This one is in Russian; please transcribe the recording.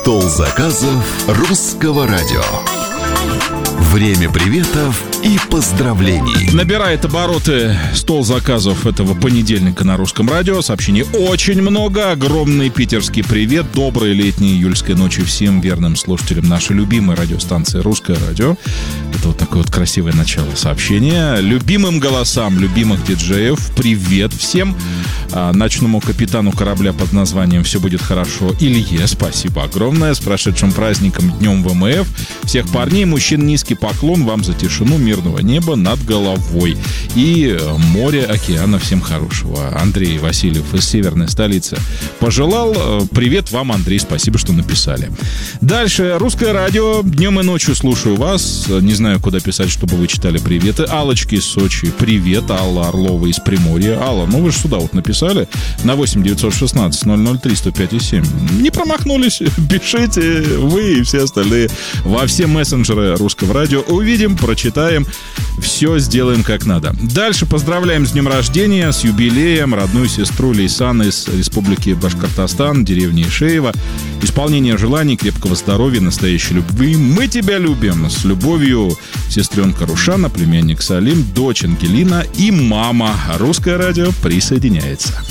Стол заказов русского радио. Время приветов и поздравлений. Набирает обороты стол заказов этого понедельника на русском радио. Сообщений очень много. Огромный питерский привет. Доброй летней июльской ночи всем верным слушателям нашей любимой радиостанции «Русское радио». Это вот такое вот красивое начало сообщения. Любимым голосам любимых диджеев привет всем. Ночному капитану корабля под названием «Все будет хорошо» Илье спасибо огромное. С прошедшим праздником, Днем ВМФ. Всех парней, мужчин, низкий поклон вам за тишину, мирного неба над головой и море, океана. Всем хорошего. Андрей Васильев из северной столицы пожелал. Привет вам, Андрей, спасибо, что написали. Дальше. Русское радио. Днем и ночью слушаю вас. Не знаю, куда писать, чтобы вы читали приветы. Аллочки из Сочи. Привет. Алла Орлова из Приморья. Алла, ну вы же сюда вот написали на 8 916 003 105 7. Не промахнулись. Пишите вы и все остальные во все мессенджеры русского радио. Увидим, прочитаем, все сделаем как надо. Дальше поздравляем с днем рождения, с юбилеем родную сестру Лейсан из Республики Башкортостан, деревни Ишеева. Исполнение желаний, крепкого здоровья, настоящей любви. Мы тебя любим. С любовью, сестренка Рушана, племянник Салим, дочь Ангелина и мама. Русское радио присоединяется.